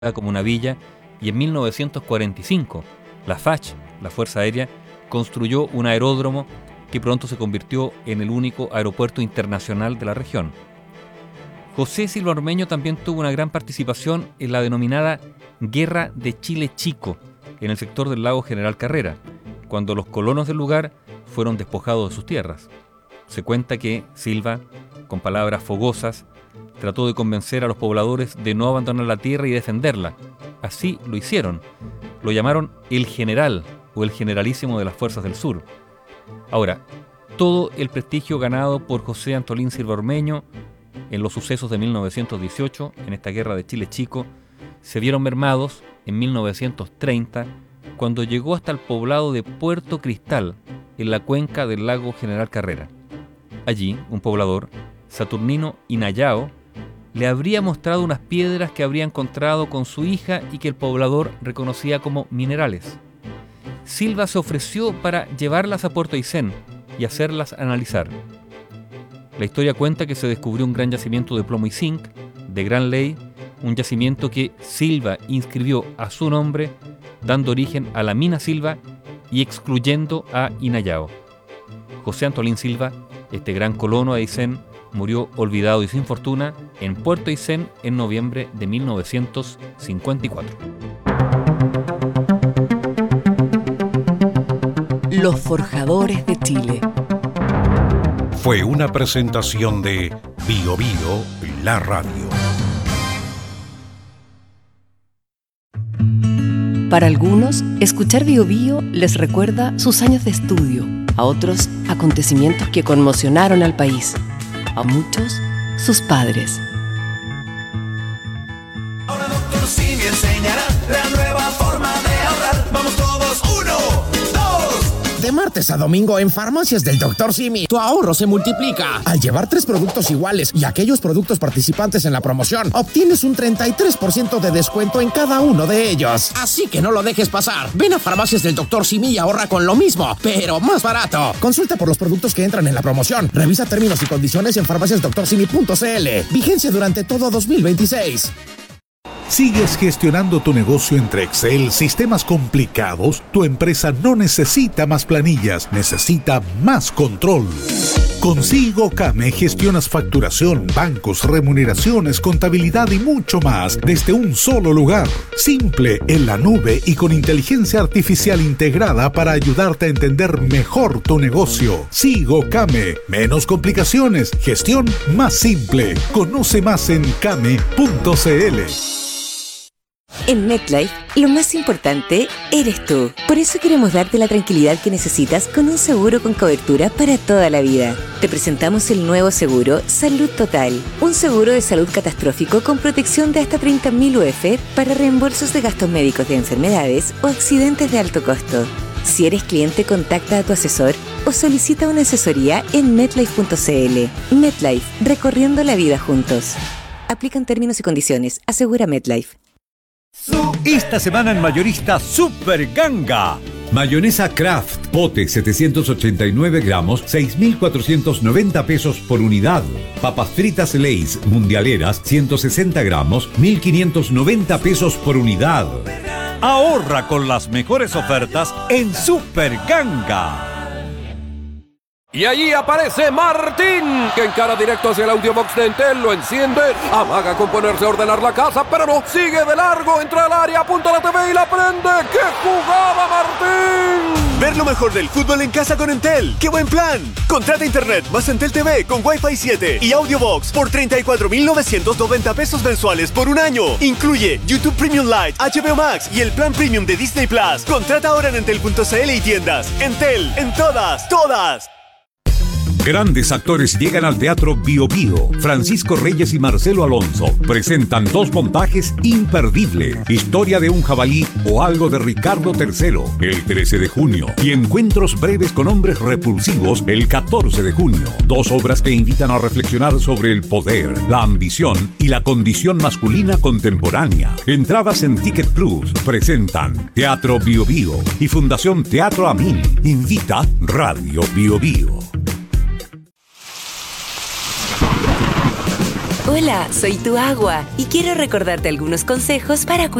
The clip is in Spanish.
como una villa, y en 1945 la FACH, la Fuerza Aérea, construyó un aeródromo que pronto se convirtió en el único aeropuerto internacional de la región. José Silva Ormeño también tuvo una gran participación en la denominada Guerra de Chile Chico, en el sector del lago General Carrera, cuando los colonos del lugar fueron despojados de sus tierras. Se cuenta que Silva, con palabras fogosas, trató de convencer a los pobladores de no abandonar la tierra y defenderla. Así lo hicieron. Lo llamaron el general o el generalísimo de las fuerzas del sur. Ahora, todo el prestigio ganado por José Antolín Silva Ormeño en los sucesos de 1918, en esta guerra de Chile Chico, se vieron mermados en 1930, cuando llegó hasta el poblado de Puerto Cristal, en la cuenca del lago General Carrera. Allí, un poblador, Saturnino Inayao, le habría mostrado unas piedras que habría encontrado con su hija y que el poblador reconocía como minerales. Silva se ofreció para llevarlas a Puerto Aysén y hacerlas analizar. La historia cuenta que se descubrió un gran yacimiento de plomo y zinc, de gran ley, un yacimiento que Silva inscribió a su nombre, dando origen a la mina Silva y excluyendo a Inayao. José Antolín Silva, este gran colono de Aysén, murió olvidado y sin fortuna en Puerto Aysén en noviembre de 1954. Los Forjadores de Chile. Fue una presentación de Bio Bio, la radio. Para algunos, escuchar Bio Bio les recuerda sus años de estudio, a otros, acontecimientos que conmocionaron al país, a muchos, sus padres. Ahora Dr. Simi enseñará la nueva forma de ahorrar. Vamos todos, 1, 2. De martes a domingo en Farmacias del Dr. Simi, tu ahorro se multiplica. Al llevar 3 productos iguales y aquellos productos participantes en la promoción, obtienes un 33% de descuento en cada uno de ellos. Así que no lo dejes pasar. Ven a Farmacias del Dr. Simi y ahorra con lo mismo, pero más barato. Consulta por los productos que entran en la promoción. Revisa términos y condiciones en farmaciasdoctorsimi.cl. Vigencia durante todo 2026. ¿Sigues gestionando tu negocio entre Excel, sistemas complicados? Tu empresa no necesita más planillas, necesita más control. Con SIGOCAME gestionas facturación, bancos, remuneraciones, contabilidad y mucho más desde un solo lugar. Simple, en la nube y con inteligencia artificial integrada para ayudarte a entender mejor tu negocio. SIGOCAME. Menos complicaciones, gestión más simple. Conoce más en came.cl. En MetLife, lo más importante eres tú. Por eso queremos darte la tranquilidad que necesitas con un seguro con cobertura para toda la vida. Te presentamos el nuevo seguro Salud Total, un seguro de salud catastrófico con protección de hasta 30.000 UF para reembolsos de gastos médicos de enfermedades o accidentes de alto costo. Si eres cliente, contacta a tu asesor o solicita una asesoría en MetLife.cl. MetLife, recorriendo la vida juntos. Aplican términos y condiciones. Asegura MetLife. Esta semana en Mayorista Super Ganga. Mayonesa Kraft, pote 789 gramos, 6.490 pesos por unidad. Papas fritas Lay's mundialeras, 160 gramos, 1.590 pesos por unidad. Ahorra con las mejores ofertas en Super Ganga. Y allí aparece Martín, que encara directo hacia el audiobox de Entel, lo enciende, amaga con ponerse a ordenar la casa, pero no, sigue de largo, entra al área, apunta a la TV y la prende. ¡Qué jugada, Martín! Ver lo mejor del fútbol en casa con Entel. ¡Qué buen plan! Contrata internet más Entel TV con Wi-Fi 7 y audiobox por 34.990 pesos mensuales por un año. Incluye YouTube Premium Lite, HBO Max y el plan Premium de Disney Plus. Contrata ahora en Entel.cl y tiendas. Entel, en todas, todas. Grandes actores llegan al Teatro Bio Bio. Francisco Reyes y Marcelo Alonso presentan 2 montajes imperdibles: Historia de un jabalí o Algo de Ricardo III, el 13 de junio, y Encuentros breves con hombres repulsivos, el 14 de junio. 2 obras que invitan a reflexionar sobre el poder, la ambición y la condición masculina contemporánea. Entradas en Ticket Plus. Presentan Teatro Bio Bio y Fundación Teatro Amin. Invita Radio Bio Bio. Hola, soy tu agua y quiero recordarte algunos consejos para cuidar